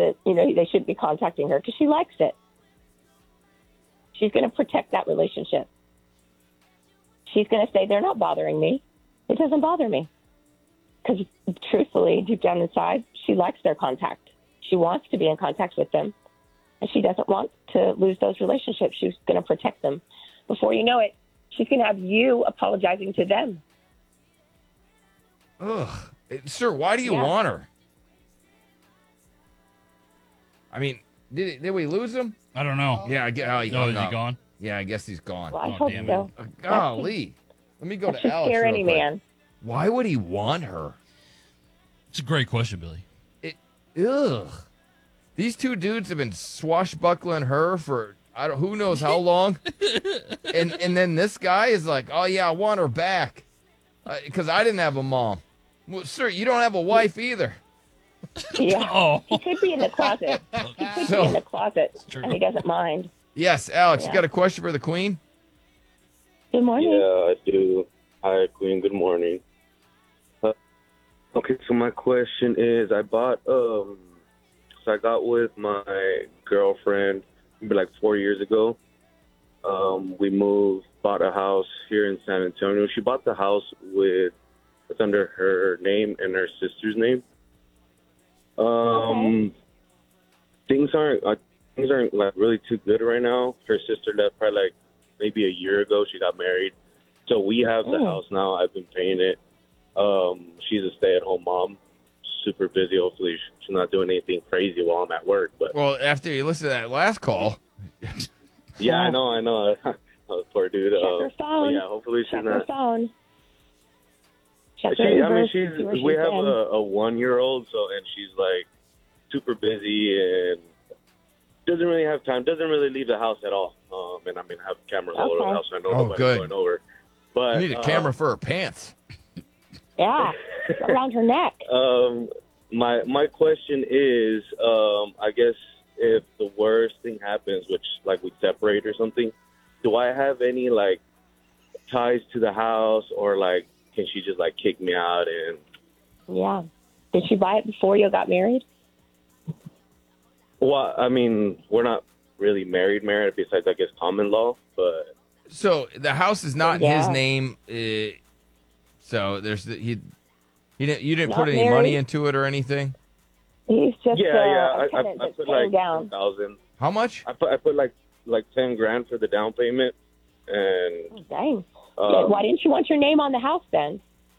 that, they shouldn't be contacting her because she likes it. She's going to protect that relationship. She's going to say, they're not bothering me. It doesn't bother me. Because truthfully, deep down inside, she likes their contact. She wants to be in contact with them. And she doesn't want to lose those relationships. She's going to protect them. Before you know it, she's going to have you apologizing to them. Ugh. Sir, why do you want her? I mean, did we lose him? I don't know. Yeah, is he gone? Yeah, I guess he's gone. Well, I hope so. Golly. Let me go to That Alex scare real any quick. man. Why would he want her? It's a great question, Billy. Ugh. These two dudes have been swashbuckling her for who knows how long. and then this guy is like, oh, yeah, I want her back because I didn't have a mom. Well, sir, you don't have a wife either. Yeah. He could be in the closet. He could be in the closet, and he doesn't mind. Yes, Alex, you got a question for the Queen? Good morning. Yeah, I do. Hi, Queen. Good morning. Okay, so my question is, I got with my girlfriend maybe like 4 years ago. We bought a house here in San Antonio. She bought the house it's under her name and her sister's name. Things aren't like really too good right now. Her sister left probably like maybe a year ago. She got married, so we have the house now. I've been paying it. She's a stay-at-home mom, super busy. Hopefully she's not doing anything crazy while I'm at work. But well, after you listen to that last call, yeah, I know. Poor dude. Check her phone. Yeah, hopefully she's Check not. Her phone. Check we her have been. a 1-year-old, and she's like super busy and doesn't really have time. Doesn't really leave the house at all. And I have cameras all over the house. So I know nobody's going over. But you need a camera for her pants. Yeah, around her neck. My question is, I guess if the worst thing happens, which like we separate or something, do I have any like ties to the house, or like can she just like kick me out? And yeah, did she buy it before you got married? Well, I mean, we're not really married, besides I guess common law, but so the house is not in his name. So there's you didn't put any money into it or anything. He's just I put like down. 10,000. How much? I put like $10,000 for the down payment, and dang. Why didn't you want your name on the house then?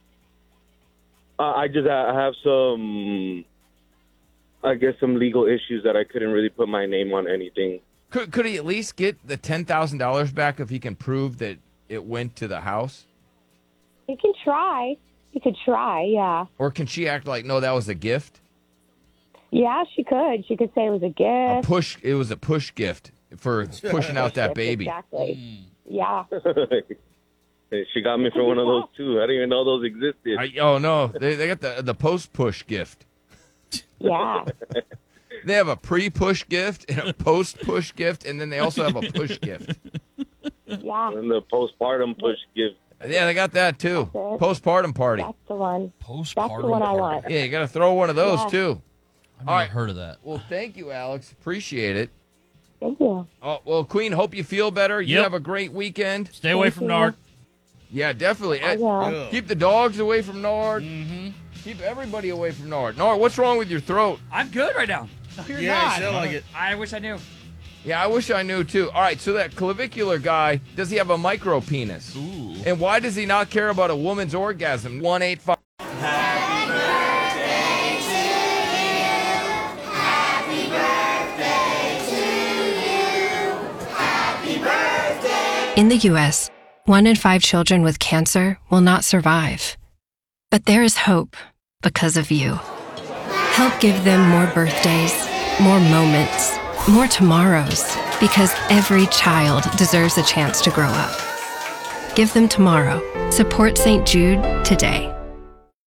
I have some, I guess, some legal issues that I couldn't really put my name on anything. Could he at least get the $10,000 back if he can prove that it went to the house? He can try. He could try, yeah. Or can she act like, no, that was a gift? Yeah, she could. She could say it was a gift. It was a push gift for pushing out that baby. Exactly. Yeah. She got me for one of those too. I didn't even know those existed. Oh no, they got the post push gift. Yeah. They have a pre-push gift and a post-push gift, and then they also have a push gift. Yeah. And the postpartum push gift. Yeah, they got that too. Postpartum party. That's the one. Postpartum. That's the one I want. Yeah, you got to throw one of those too. I've never heard of that. Well, thank you, Alex. Appreciate it. Thank you. Oh, well, Queen, hope you feel better. You have a great weekend. Stay away from Nard. Yeah, definitely. will. Keep the dogs away from Nard. Mm-hmm. Keep everybody away from Nard. Nard, what's wrong with your throat? I'm good right now. No, you're not. You sound like it. I wish I knew. Yeah, I wish I knew too. All right, so that clavicular guy, does he have a micro penis? Ooh. And why does he not care about a woman's orgasm? 185. Happy birthday to you. Happy birthday. In the U.S., 1 in 5 children with cancer will not survive. But there is hope because of you. Help give them more birthdays, more moments, more tomorrows, because every child deserves a chance to grow up. Give them tomorrow. Support St. Jude today.